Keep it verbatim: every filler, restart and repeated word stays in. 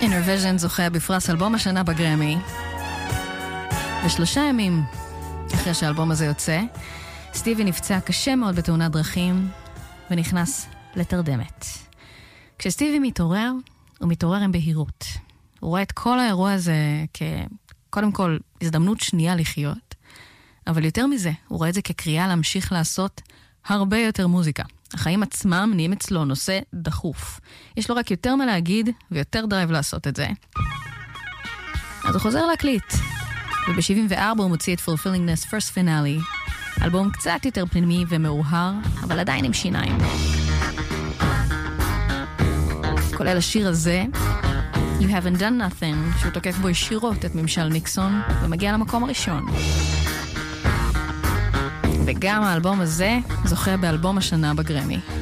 Inner Vision זוכה בפרס אלבום השנה בגרמי. ושלושה ימים אחרי שהאלבום הזה יוצא, סטיבי נפצע קשה מאוד בתאונת דרכים ונכנס לתרדמת. כשסטיבי מתעורר, הוא מתעורר עם בהירות. הוא רואה את כל האירוע הזה כקודם כל הזדמנות שנייה לחיות, אבל יותר מזה, הוא רואה את זה כקריאה להמשיך לעשות הרבה יותר מוזיקה. החיים עצמם נהיים אצלו נושא דחוף. יש לו רק יותר מה להגיד ויותר דרייב לעשות את זה. אז הוא חוזר להקליט. וב-שבעים וארבע הוא מוציא את Fulfillingness First Finale, אלבום קצת יותר פנימי ומאוהר, אבל עדיין עם שיניים. כולל השיר הזה, You Haven't Done Nothing, שהוא תוקף בו ישירות את ממשל ניקסון, ומגיע למקום הראשון. וגם האלבום הזה זוכה באלבום השנה בגרמי.